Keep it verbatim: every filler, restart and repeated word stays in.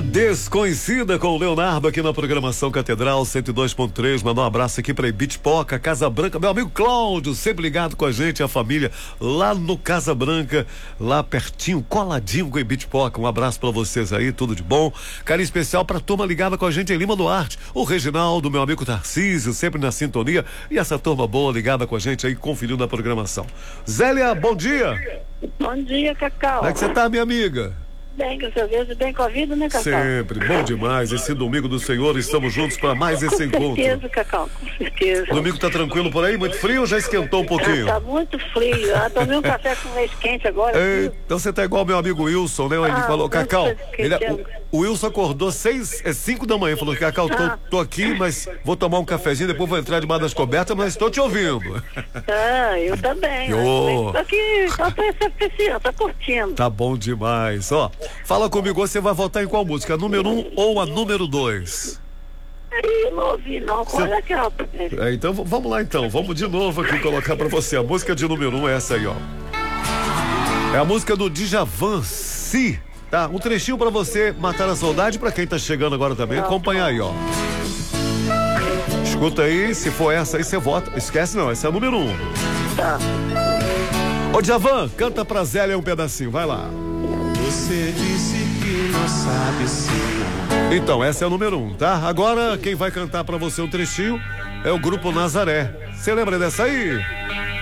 Desconhecida com o Leonardo aqui na programação Catedral cento e dois ponto três. Mandar um abraço aqui pra Ibitipoca, Casa Branca, meu amigo Cláudio, sempre ligado com a gente, a família lá no Casa Branca, lá pertinho, coladinho com Ibitipoca. Um abraço pra vocês aí, tudo de bom. Carinho especial pra turma ligada com a gente em Lima Duarte, o Reginaldo, meu amigo Tarcísio, sempre na sintonia, e essa turma boa ligada com a gente aí, conferindo na programação. Zélia, bom dia. Bom dia, Cacau. Como é que você tá, minha amiga? Bem, graças a Deus, bem com a vida, né, Cacau? Sempre, bom demais. Esse domingo do Senhor, estamos juntos para mais esse encontro. Com certeza, Cacau, com certeza. Domingo tá tranquilo por aí? Muito frio ou já esquentou um pouquinho? Ah, tá muito frio. Ah, tomei um café com leite quente agora. Ei, então você tá igual meu amigo Wilson, né? Ele Ah, falou, Cacau, ele, é- o, o Wilson acordou seis, é cinco da manhã, falou, Cacau, tô, Ah. tô aqui, mas vou tomar um cafezinho, depois vou entrar debaixo das cobertas, mas estou te ouvindo. Ah, eu também. Ô. Tô aqui, só tô apreciando, tô curtindo. Tá bom demais. Ó, fala comigo, você vai votar em qual música? A número um ou a número dois? Aí, não ouvi, não. Qual é que é a... É, então v- vamos lá então, vamos de novo aqui colocar pra você. A música de número um é essa aí, ó. É a música do Djavan, Si, tá? Um trechinho pra você matar a saudade, pra quem tá chegando agora também, acompanhar aí, ó. Escuta aí, se for essa aí você vota. Esquece não, essa é a número um. Tá. Ô Djavan, canta pra Zélia um pedacinho, vai lá. Você disse que não sabe se não. Então, essa é a número um, tá? Agora, quem vai cantar pra você um trechinho é o Grupo Nazaré. Você lembra dessa aí?